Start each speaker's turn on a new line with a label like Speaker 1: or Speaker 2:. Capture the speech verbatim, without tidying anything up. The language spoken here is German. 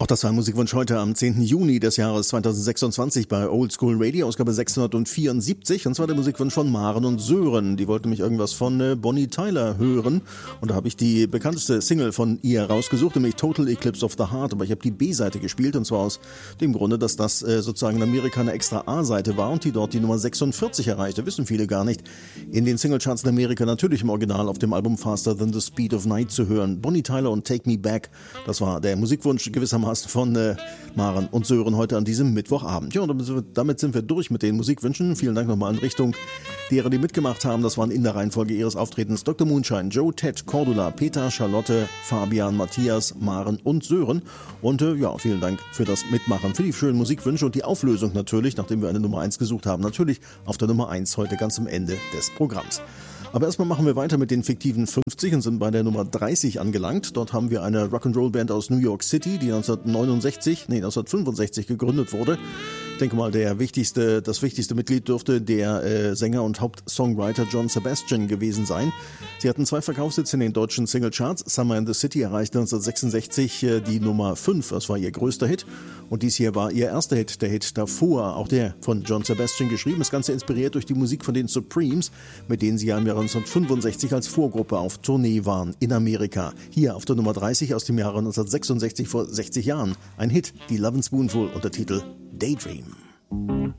Speaker 1: Auch das war ein Musikwunsch heute am zehnten Juni des Jahres zweitausendsechsundzwanzig bei Old School Radio, Ausgabe sechshundertvierundsiebzig. Und zwar der Musikwunsch von Maren und Sören. Die wollten mich irgendwas von äh, Bonnie Tyler hören. Und da habe ich die bekannteste Single von ihr rausgesucht, nämlich Total Eclipse of the Heart. Aber ich habe die B-Seite gespielt, und zwar aus dem Grunde, dass das äh, sozusagen in Amerika eine extra A-Seite war und die dort die Nummer sechsundvierzig erreichte. Wissen viele gar nicht. In den Singlecharts in Amerika natürlich im Original auf dem Album Faster Than the Speed of Night zu hören. Bonnie Tyler und Take Me Back. Das war der Musikwunsch gewissermaßen von äh, Maren und Sören heute an diesem Mittwochabend. Ja, und damit sind wir durch mit den Musikwünschen. Vielen Dank nochmal in Richtung derer, die mitgemacht haben. Das waren in der Reihenfolge ihres Auftretens Doktor Moonshine, Joe, Ted, Cordula, Peter, Charlotte, Fabian, Matthias, Maren und Sören. Und äh, ja, vielen Dank für das Mitmachen, für die schönen Musikwünsche und die Auflösung natürlich, nachdem wir eine Nummer eins gesucht haben. Natürlich auf der Nummer eins heute ganz am Ende des Programms. Aber erstmal machen wir weiter mit den fiktiven fünfzig und sind bei der Nummer dreißig angelangt. Dort haben wir eine Rock'n'Roll-Band aus New York City, die neunzehnhundertneunundsechzig, nee, neunzehnhundertfünfundsechzig gegründet wurde. Ich denke mal, der wichtigste, das wichtigste Mitglied dürfte der äh, Sänger und Hauptsongwriter John Sebastian gewesen sein. Sie hatten zwei Verkaufshits in den deutschen Singlecharts. Summer in the City erreichte neunzehnhundertsechsundsechzig äh, die Nummer fünf, das war ihr größter Hit. Und dies hier war ihr erster Hit, der Hit davor, auch der von John Sebastian geschrieben. Das Ganze inspiriert durch die Musik von den Supremes, mit denen sie ja im Jahre neunzehnhundertfünfundsechzig als Vorgruppe auf Tournee waren in Amerika. Hier auf der Nummer dreißig aus dem Jahre neunzehnhundertsechsundsechzig, vor sechzig Jahren. Ein Hit, die Lovin' Spoonful, unter Titel Daydream.